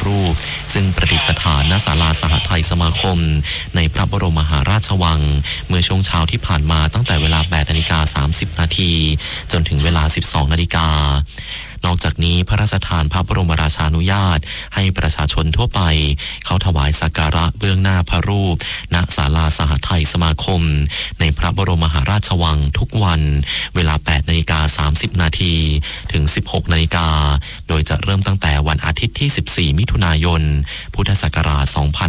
รูปซึ่งประดิษฐานณศาลาสหไทยสมาคมในพระบรมมหาราชวังเมื่อช่วงเช้าที่ผ่านมาตั้งแต่เวลา 8:30 นาทีจนถึงเวลา 12 นาฬิกานอกจากนี้พระราชทานพระบรมราชานุญาตให้ประชาชนทั่วไปเข้าถวายสักการะเบื้องหน้าพระรูปณศาลาสหไทยสมาคมในพระบรมมหาราชวังทุกวันเวลา 8:30 นาทีถึง 16 นาฬิกาโดยจะเริ่มตั้งแต่วันอาทิตย์ที่ 14 มิถุนายน พุทธศักราช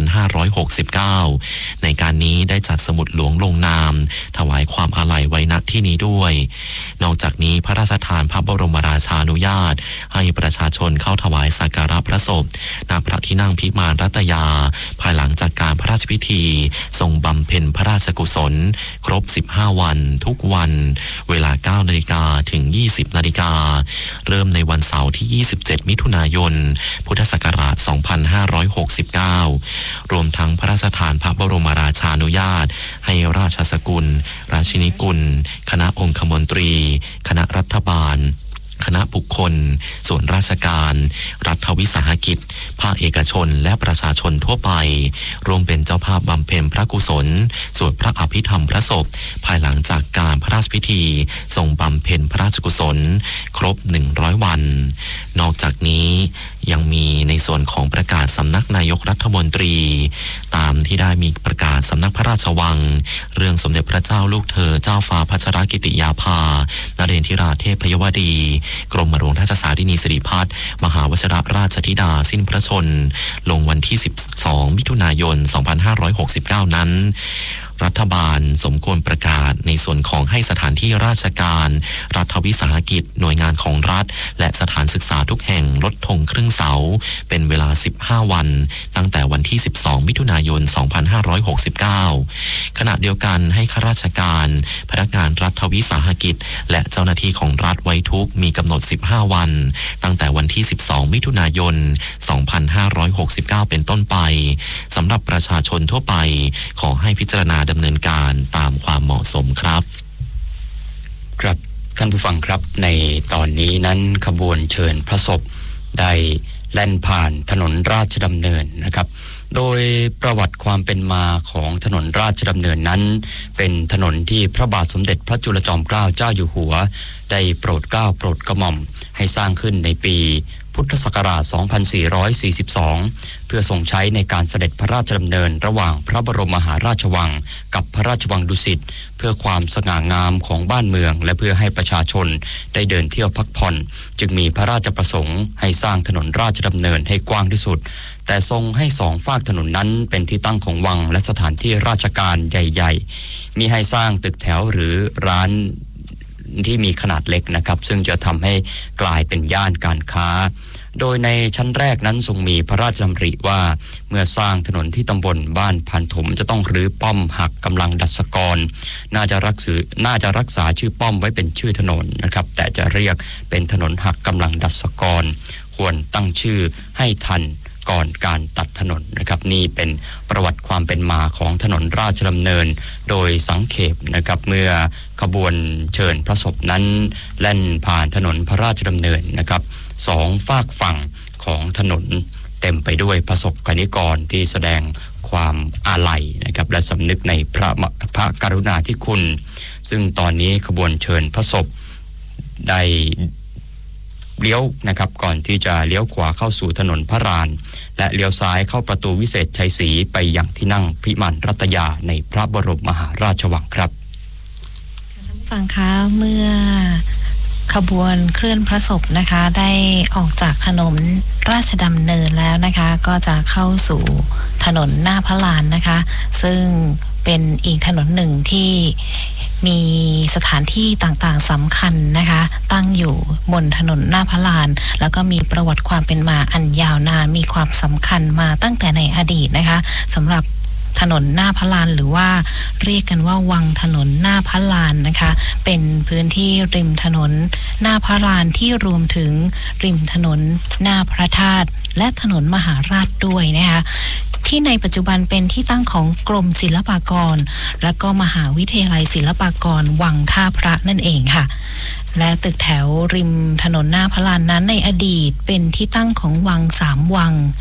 2569 ในการนี้ได้จัดสมุดหลวงลงนามถวายความอาลัยไว้ณที่นี้ด้วยนอกจากนี้พระราชทานพระบรมราชานุญาตให้ประชาชนเข้าถวายสักการะพระศพณพระที่นั่งพิมานรัตยาภายหลังจากการพระราชพิธีทรงบำเพ็ญพระราชกุศลครบ 15 วันทุกวันเวลา 9 นาฬิกาถึง 20 นาฬิกาเริ่มในวันเสาร์ที่ 27 มิถุนายน พุทธศักราช 2569 รวมทั้งพระราชทานพระบรมราชานุญาตให้ราชสกุลราชินีกุลคณะองคมนตรีคณะรัฐบาลคณะบุคคลส่วนราชการรัฐวิสาหกิจภาคเอกชนและประชาชนทั่วไปร่วมเป็นเจ้าภาพบำเพ็ญพระกุศลสวดพระอภิธรรมพระศพภายหลังจากการพระราชพิธีทรงบำเพ็ญพระราชกุศลครบ 100 วันนอกจากนี้ยังมีในส่วนของประกาศสำนักนายกรัฐมนตรีตามที่ได้มีประกาศสำนักพระราชวังเรื่องสมเด็จพระเจ้าลูกเธอเจ้าฟ้าพัชรกิติยาภานเรนทิราเทพยวดีกรมหลวงราชสารินีสิริพัฒน์มหาวชิรราชธิดาสิ้นพระชนม์ลงวันที่ 12 มิถุนายน 2569 นั้นรัฐบาลสมควรประกาศในส่วนของให้สถานที่ราชการรัฐวิสาหกิจหน่วยงานของรัฐและสถานศึกษาทุกแห่งลดธงครึ่งเสาเป็นเวลา 15 วันตั้งแต่วันที่ 12 มิถุนายน 2569 ขณะเดียวกันให้ข้าราชการพนักงานรัฐวิสาหกิจและเจ้าหน้าที่ของรัฐไว้ทุกมีกำหนด 15 วันตั้งแต่วันที่ 12 มิถุนายน 2569 เป็นต้นไปสำหรับประชาชนทั่วไปขอให้พิจารณาดำเนินการตามความเหมาะสมครับครับท่านผู้ฟังครับในตอนนี้นั้นขบวนเชิญพระศพได้แล่นผ่านถนนราชดำเนินนะครับโดยประวัติความเป็นมาของถนนราชดำเนินนั้นเป็นถนนที่พระบาทสมเด็จพระจุลจอมเกล้าเจ้าอยู่หัวได้โปรดเกล้าโปรดกระหม่อมให้สร้างขึ้นในปีพุทธศักราช 2442 เพื่อทรงใช้ในการเสด็จพระราชดำเนินระหว่างพระบรมมหาราชวังกับพระราชวังดุสิตเพื่อความสง่างามของบ้านเมืองและเพื่อให้ประชาชนได้เดินเที่ยวพักผ่อนจึงมีพระราชประสงค์ให้สร้างถนนราชดำเนินให้กว้างที่สุดแต่ทรงให้สองฝากถนนนั้นเป็นที่ตั้งของวังและสถานที่ราชการใหญ่ๆมิให้สร้างตึกแถวหรือร้านที่มีขนาดเล็กนะครับซึ่งจะทำให้กลายเป็นย่านการค้าโดยในชั้นแรกนั้นทรงมีพระราชดำริว่าเมื่อสร้างถนนที่ตำบลบ้านพันถมจะต้องรื้อป้อมหักกำลังดัชกรน่าจะรักษาชื่อป้อมไว้เป็นชื่อถนนนะครับแต่จะเรียกเป็นถนนหักกำลังดัชกรควรตั้งชื่อให้ทันก่อนการตัดถนนนะครับนี่เป็นประวัติความเป็นมาของถนนราชดำเนินโดยสังเขปนะครับเมื่อขบวนเชิญพระศพนั้นแล่นผ่านถนนพระราชดำเนินนะครับสองฝากฝั่งของถนนเต็มไปด้วยประสบกนิกรที่แสดงความอาลัยนะครับและสำนึกในพระกรุณาธิคุณซึ่งตอนนี้ขบวนเชิญพระศพได้เลี้ยวนะครับก่อนที่จะเลี้ยวขวาเข้าสู่ถนนพระรานและเลี้ยวซ้ายเข้าประตูวิเศษชัยศรีไปยังที่นั่งพิมานรัตยาในพระบรมมหาราชวังครับท่านผู้ฟังคะเมื่อขบวนเคลื่อนพระศพนะคะได้ออกจากถนนราชดำเนินแล้วนะคะก็จะเข้าสู่ถนนหน้าพระลานนะคะซึ่งเป็นอีกถนนหนึ่งที่มีสถานที่ต่างๆสำคัญนะคะตั้งอยู่บนถนนหน้าพระลานแล้วก็มีประวัติความเป็นมาอันยาวนานมีความสำคัญมาตั้งแต่ในอดีตนะคะสำหรับถนนหน้าพระลานหรือว่าเรียกกันว่าวังถนนหน้าพระลานนะคะเป็นพื้นที่ริมถนนหน้าพระลานที่รวมถึงริมถนนหน้าพระธาตุและถนนมหาราชด้วยนะคะที่ในปัจจุบันเป็นที่ตั้งของกรมศิลปากรและก็มหาวิทยาลัยศิลปากรวังท่าพระนั่นเองค่ะและตึกแถวริมถนนหน้าพระลานนั้นในอดีตเป็นที่ตั้งของวัง3 วัง